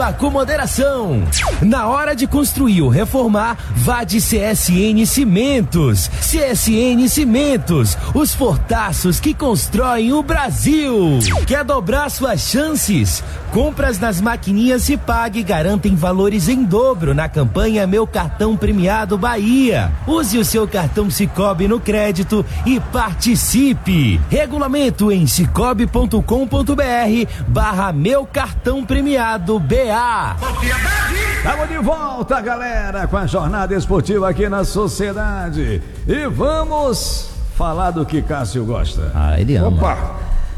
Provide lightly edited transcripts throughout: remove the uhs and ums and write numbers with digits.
Com moderação. Na hora de construir ou reformar, vá de CSN Cimentos. CSN Cimentos, os fortaços que constroem o Brasil. Quer dobrar suas chances? Compras nas maquininhas Cipag garantem valores em dobro na campanha Meu Cartão Premiado Bahia. Use o seu cartão Cicobi no crédito e participe. Regulamento em cicobi.com.br/Meu Cartão Premiado BA. Estamos de volta, galera, com a jornada esportiva aqui na Sociedade. E vamos falar do que Cássio gosta. Ele ama. Opa!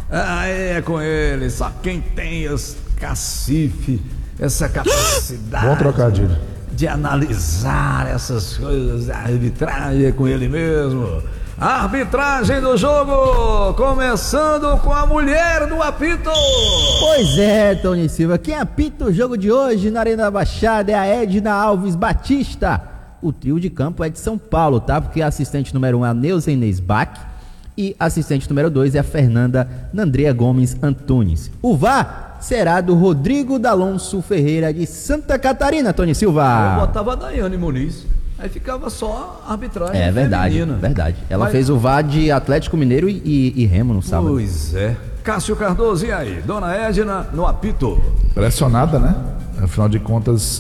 É com ele, só quem tem esse cacife, essa capacidade. Bom trocadilho. De analisar essas coisas, a arbitragem é com ele mesmo. A arbitragem do jogo, começando com a mulher do apito. Pois é, Tony Silva, quem apita o jogo de hoje na Arena da Baixada é a Edna Alves Batista. O trio de campo é de São Paulo, tá? Porque a assistente número 1 é a Neuza Inês Bach e a assistente número 2 é a Fernanda Nandrea Gomes Antunes. O VAR será do Rodrigo D'Alonso Ferreira de Santa Catarina, Tony Silva. Eu botava a Daiane Muniz. Aí ficava só a arbitragem. É verdade, feminina. verdade. Ela fez o VAR de Atlético Mineiro e Remo no sábado. Pois é. Cássio Cardoso, e aí? Dona Edna no apito. Pressionada, né? Afinal de contas,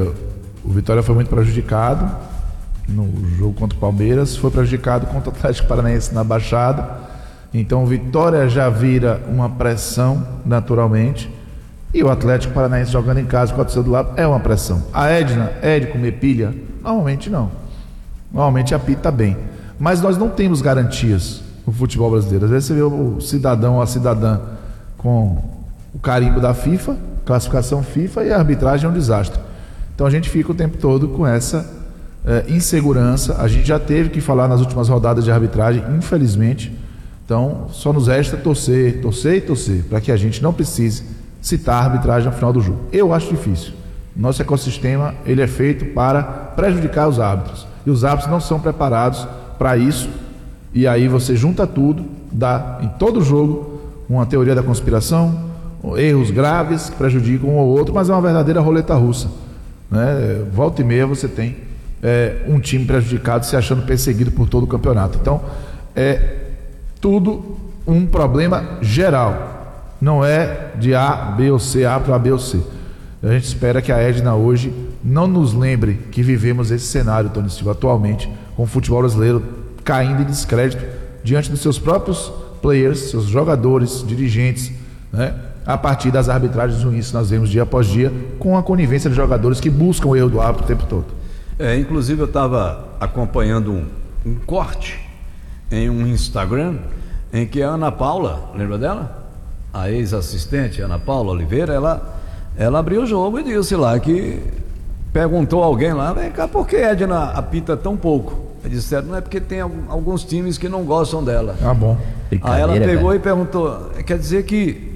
o Vitória foi muito prejudicado no jogo contra o Palmeiras, foi prejudicado contra o Atlético Paranaense na Baixada. Então o Vitória já vira uma pressão naturalmente. E o Atlético Paranaense jogando em casa com a torcida do lado é uma pressão. A Edna é de comer pilha? Normalmente não. Normalmente apita bem. Mas nós não temos garantias no futebol brasileiro. Às vezes você vê o cidadão ou a cidadã com o carimbo da FIFA, classificação FIFA, e a arbitragem é um desastre. Então a gente fica o tempo todo com essa insegurança. A gente já teve que falar nas últimas rodadas de arbitragem, infelizmente. Então só nos resta torcer e torcer para que a gente não precise citar a arbitragem no final do jogo. Eu acho difícil. Nosso ecossistema ele é feito para prejudicar os árbitros. E os árbitros não são preparados para isso. E aí você junta tudo, dá em todo jogo uma teoria da conspiração, erros graves que prejudicam um ou outro, mas é uma verdadeira roleta russa, né? Volta e meia você tem um time prejudicado se achando perseguido por todo o campeonato. Então é tudo um problema geral. Não é de A, B ou C, A para B ou C. A gente espera que a Edna hoje não nos lembre que vivemos esse cenário, Tony Silva, atualmente, com o futebol brasileiro caindo em descrédito diante dos seus próprios players, seus jogadores, dirigentes, né? A partir das arbitragens ruins que nós vemos dia após dia, com a conivência de jogadores que buscam o erro do árbitro o tempo todo. Inclusive eu estava acompanhando um corte em um Instagram em que a Ana Paula, lembra dela? A ex-assistente Ana Paula Oliveira, ela abriu o jogo e disse lá que perguntou a alguém lá, vem cá, por que Edna apita tão pouco? Eles disseram, não é porque tem alguns times que não gostam dela. Ah, bom. Aí ela pegou e perguntou, quer dizer que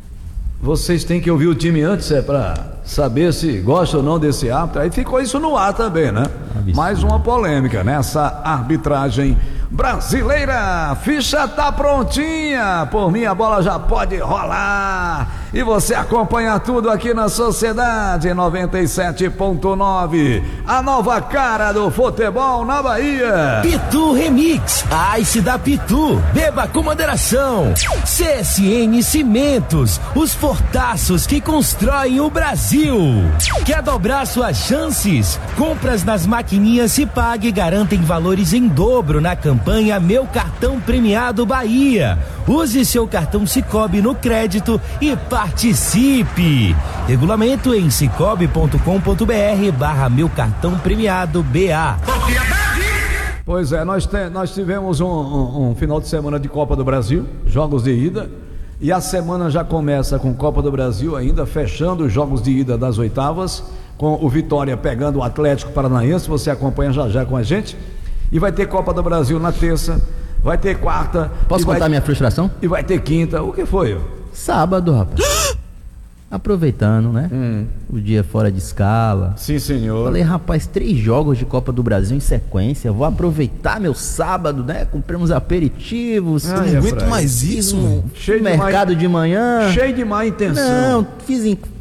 vocês têm que ouvir o time antes, para saber se gosta ou não desse árbitro? Aí ficou isso no ar também, né? Absurdo. Mais uma polêmica nessa arbitragem brasileira. Ficha tá prontinha, por mim a bola já pode rolar. E você acompanha tudo aqui na Sociedade 97.9, a nova cara do futebol na Bahia. Pitu Remix, a Ice da Pitu, beba com moderação. CSN Cimentos, os fortaços que constroem o Brasil. Quer dobrar suas chances? Compras nas maquininhas Cipag garantem valores em dobro na campanha Meu Cartão Premiado Bahia. Use seu cartão Cicobi no crédito e participe. Regulamento em cicobi.com.br/Meu Cartão Premiado BA. Pois é, nós tivemos um final de semana de Copa do Brasil, jogos de ida, e a semana já começa com Copa do Brasil ainda, fechando os jogos de ida das oitavas, com o Vitória pegando o Atlético Paranaense. Você acompanha já com a gente, e vai ter Copa do Brasil na terça, vai ter quarta. Posso contar minha frustração? E vai ter quinta. O que foi? Sábado, rapaz. Aproveitando, né? O dia fora de escala. Sim, senhor. Falei, rapaz, 3 jogos de Copa do Brasil em sequência. Vou aproveitar meu sábado, né? Comprei uns aperitivos. Eu não aguento mais isso, cheio de mercado de manhã. Cheio de má intenção. Não,